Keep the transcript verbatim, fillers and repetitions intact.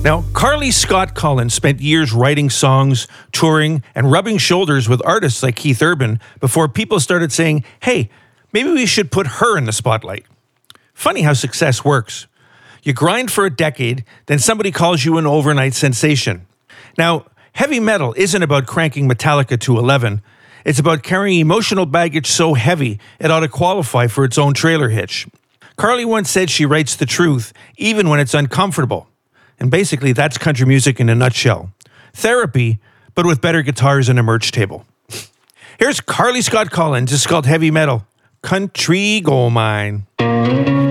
Now, Carly Scott Collins spent years writing songs, touring, and rubbing shoulders with artists like Keith Urban before people started saying, hey, maybe we should put her in the spotlight. Funny how success works. You grind for a decade, then somebody calls you an overnight sensation. Now, heavy metal isn't about cranking Metallica to eleven. It's about carrying emotional baggage so heavy it ought to qualify for its own trailer hitch. Carly once said she writes the truth, even when it's uncomfortable. And basically, that's country music in a nutshell. Therapy, but with better guitars and a merch table. Here's Carly Scott Collins. It's called Heavy Metal. Country Gold Mine.